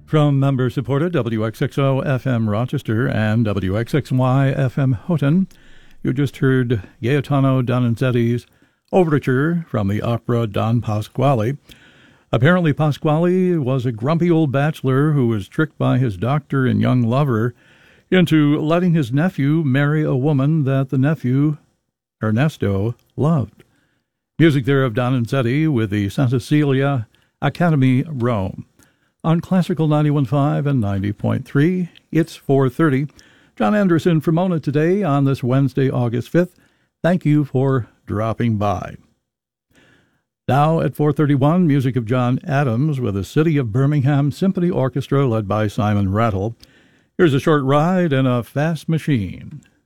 From member-supported WXXO FM Rochester and WXXY FM Houghton, you just heard Gaetano Donizetti's overture from the opera Don Pasquale. Apparently Pasquale was a grumpy old bachelor who was tricked by his doctor and young lover into letting his nephew marry a woman that the nephew, Ernesto, loved. Music there of Donizetti with the Santa Cecilia Academy Rome. On Classical 91.5 and 90.3, it's 4:30. John Anderson from Mona today on this Wednesday, August 5th. Thank you for dropping by. Now at 4:31, music of John Adams with the City of Birmingham Symphony Orchestra led by Simon Rattle. Here's a short ride in a fast machine.